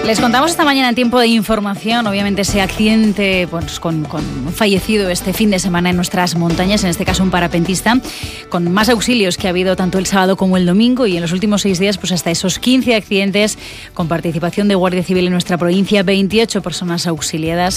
Les contamos esta mañana en tiempo de información, obviamente ese accidente pues, con un fallecido este fin de semana en nuestras montañas, en este caso un parapentista, con más auxilios que ha habido tanto el sábado como el domingo y en los últimos 6 días pues hasta esos 15 accidentes con participación de Guardia Civil en nuestra provincia, 28 personas auxiliadas.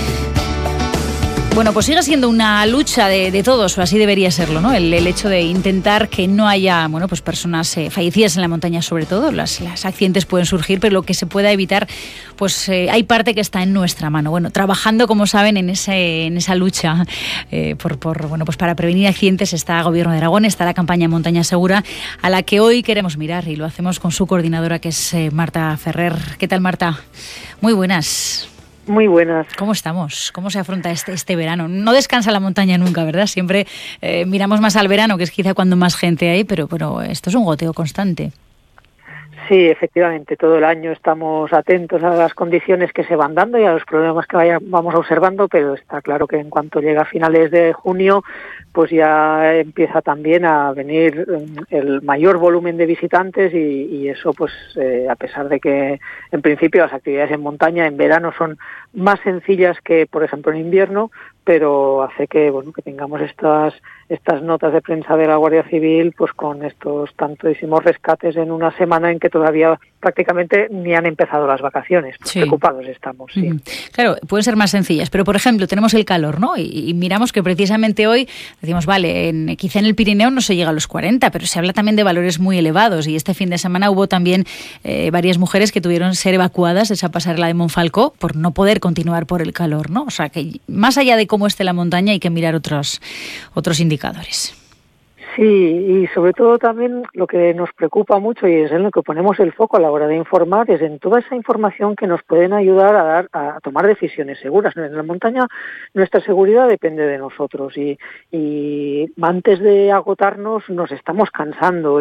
Bueno, pues sigue siendo una lucha de todos, o así debería serlo, ¿no? El hecho de intentar que no haya, pues personas fallecidas en la montaña, sobre todo. Los accidentes pueden surgir, pero lo que se pueda evitar, pues hay parte que está en nuestra mano. Bueno, trabajando, como saben, en esa lucha pues para prevenir accidentes está Gobierno de Aragón, está la campaña Montaña Segura, a la que hoy queremos mirar y lo hacemos con su coordinadora, que es Marta Ferrer. ¿Qué tal, Marta? Muy buenas. Muy buenas. ¿Cómo estamos? ¿Cómo se afronta este verano? No descansa la montaña nunca, ¿verdad? Siempre miramos más al verano, que es quizá cuando más gente hay, pero esto es un goteo constante. Sí, efectivamente, todo el año estamos atentos a las condiciones que se van dando y a los problemas que vamos observando, pero está claro que en cuanto llega a finales de junio, pues ya empieza también a venir el mayor volumen de visitantes y eso, pues a pesar de que en principio las actividades en montaña en verano son más sencillas que, por ejemplo, en invierno, pero hace que tengamos estas notas de prensa de la Guardia Civil, pues con estos tantísimos rescates en una semana en que todavía prácticamente ni han empezado las vacaciones. Pues sí. Preocupados estamos, sí. Claro, pueden ser más sencillas, pero por ejemplo tenemos el calor, ¿no? Y miramos que precisamente hoy decimos, vale, quizá en el Pirineo no se llega a los 40, pero se habla también de valores muy elevados y este fin de semana hubo también varias mujeres que tuvieron que ser evacuadas de esa pasarela de Monfalcó por no poder continuar por el calor, ¿no? O sea que más allá de cómo esté la montaña hay que mirar otros indicadores. Sí, y sobre todo también lo que nos preocupa mucho y es en lo que ponemos el foco a la hora de informar es en toda esa información que nos pueden ayudar a tomar decisiones seguras. En la montaña nuestra seguridad depende de nosotros y antes de agotarnos nos estamos cansando.